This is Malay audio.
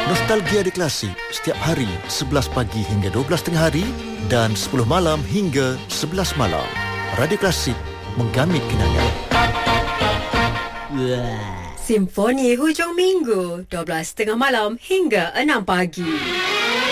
Nostalgia di Klasik setiap hari 11 pagi hingga 12 tengah hari dan 10 malam hingga 11 malam. Radio Klasik, menggamit kenangan. Simfoni hujung minggu 12 tengah malam hingga 6 pagi.